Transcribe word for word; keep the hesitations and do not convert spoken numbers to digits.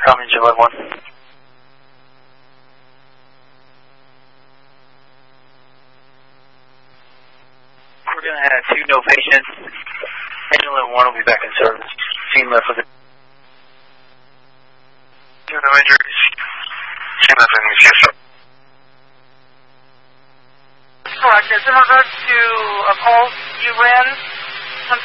Tommy July one. We're going to have two no patients. Ambulance one will be back in service. Team left with it. Two no injuries. Team left with it, yes, sir. Correct. It's in regards to a call you ran